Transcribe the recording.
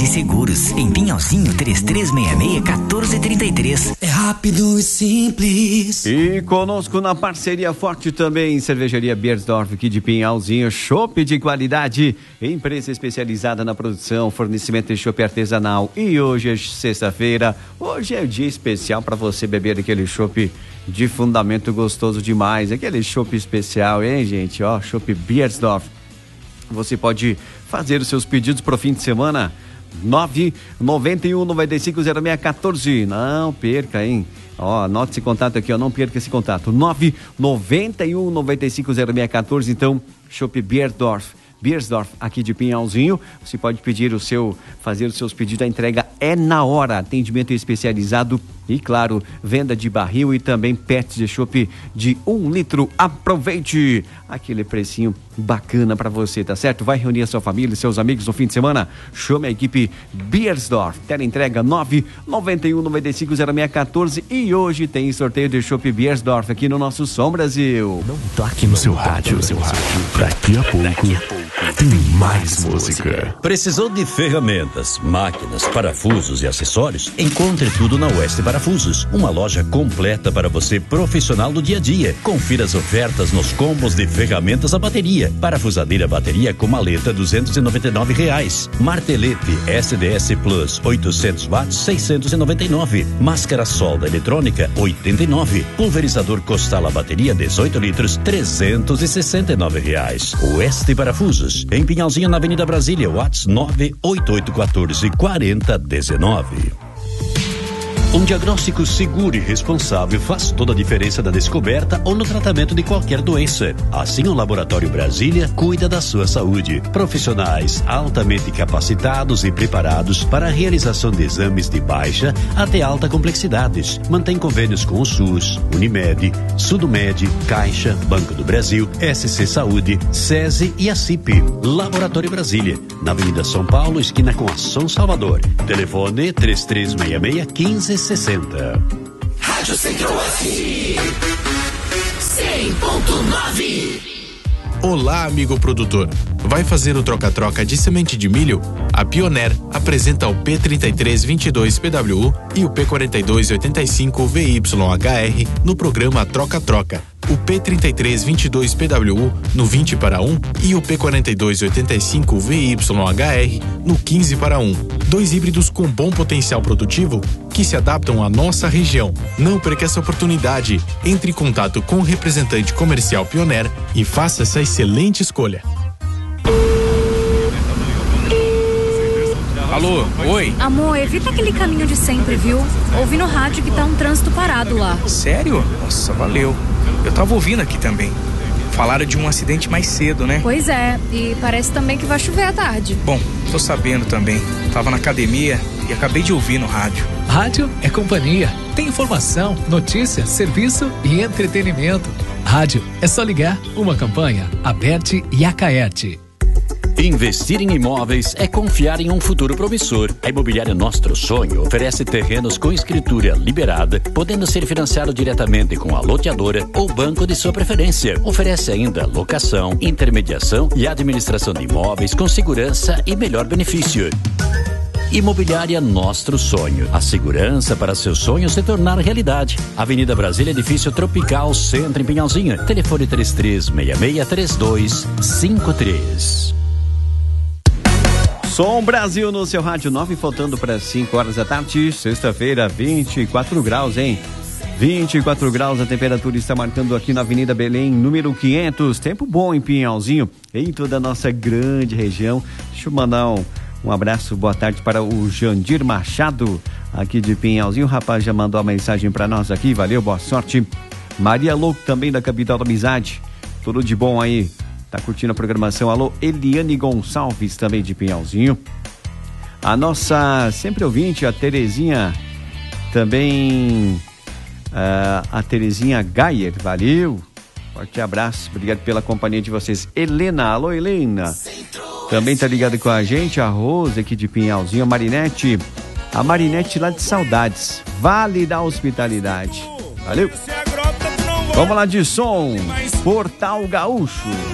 de Seguros. Em Pinhalzinho, 3366-1433. É rápido e simples. E conosco na parceria forte também, Cervejaria Beiersdorf, aqui de Pinhalzinho. Chopp de qualidade, empresa especializada na produção, fornecimento de chopp artesanal. E hoje é sexta-feira, hoje é o dia especial para você beber aquele chopp de fundamento gostoso demais. Aquele chopp especial, hein, gente? Ó, chopp Beiersdorf. Você pode fazer os seus pedidos para o fim de semana. 991-950614. Não perca, hein? Ó, anote esse contato aqui, ó. Não perca esse contato. 991-950614. Então, chopp Beiersdorf, aqui de Pinhalzinho. Você pode fazer os seus pedidos. A entrega é na hora. Atendimento especializado e, claro, venda de barril e também pets de chopp de 1 litro. Aproveite aquele precinho bacana para você, tá certo? Vai reunir a sua família e seus amigos no fim de semana. Chame a equipe Beiersdorf. Entrega 991-950614. E hoje tem sorteio de chopp Beiersdorf aqui no nosso Som Brasil. Não toque no seu rádio. Daqui a pouco tem mais música. Precisou de ferramentas, máquinas, parafusos e acessórios? Encontre tudo na Oeste Parafusos, uma loja completa para você profissional do dia a dia. Confira as ofertas nos combos de ferramentas a bateria. Parafusadeira bateria com maleta R$299. Martelete SDS Plus 800 watts 699. Máscara solda eletrônica 89. Pulverizador Costal a bateria 18 litros R$369. Oeste Parafusos, em Pinhalzinho, na Avenida Brasília, WhatsApp 988144019. Um diagnóstico seguro e responsável faz toda a diferença na descoberta ou no tratamento de qualquer doença. Assim, o Laboratório Brasília cuida da sua saúde. Profissionais altamente capacitados e preparados para a realização de exames de baixa até alta complexidades. Mantém convênios com o SUS, Unimed, Sudomed, Caixa, Banco do Brasil, SC Saúde, SESI e a CIP. Laboratório Brasília, na Avenida São Paulo, esquina com a São Salvador. Telefone 3366-1560. Rádio Centro-Oeste 100.9. Olá, amigo produtor. Vai fazer o troca-troca de semente de milho? A Pioneer apresenta o P3322PWU e o P4285VYHR no programa Troca-Troca. O P3322PWU no 20 para 1 e o P4285VYHR no 15 para 1. Dois híbridos com bom potencial produtivo que se adaptam à nossa região. Não perca essa oportunidade. Entre em contato com o representante comercial Pioneer e faça essa excelente escolha. Alô, oi? Amor, evita aquele caminho de sempre, viu? Ouvi no rádio que tá um trânsito parado lá. Sério? Nossa, valeu. Eu tava ouvindo aqui também. Falaram de um acidente mais cedo, né? Pois é, e parece também que vai chover à tarde. Bom, tô sabendo também. Tava na academia e acabei de ouvir no rádio. Rádio é companhia. Tem informação, notícia, serviço e entretenimento. Rádio é só ligar. Uma campanha, Aberte e Acaerte. Investir em imóveis é confiar em um futuro promissor. A Imobiliária Nostro Sonho oferece terrenos com escritura liberada, podendo ser financiado diretamente com a loteadora ou banco de sua preferência. Oferece ainda locação, intermediação e administração de imóveis com segurança e melhor benefício. Imobiliária Nostro Sonho. A segurança para seu sonho se tornar realidade. Avenida Brasília, edifício Tropical, Centro, em Pinhalzinho. Telefone 3366-3253. Som Brasil no seu rádio, 9 faltando para 5 horas da tarde, sexta-feira, 24 graus, hein? 24 graus, a temperatura está marcando aqui na Avenida Belém, número 500. Tempo bom em Pinhalzinho, em toda a nossa grande região. Deixa eu mandar um abraço, boa tarde para o Jandir Machado, aqui de Pinhalzinho. O rapaz já mandou a mensagem para nós aqui, valeu, boa sorte. Maria Louco, também da Capital da Amizade, tudo de bom aí. Tá curtindo a programação. Alô, Eliane Gonçalves, também de Pinhalzinho. A nossa sempre ouvinte, a Terezinha, também a Terezinha Gayer, valeu. Forte abraço, obrigado pela companhia de vocês. Helena, alô Helena. Também tá ligado com a gente, a Rose aqui de Pinhalzinho, a Marinete lá de Saudades, Vale da Hospitalidade. Valeu. Vamos lá de som, Portal Gaúcho.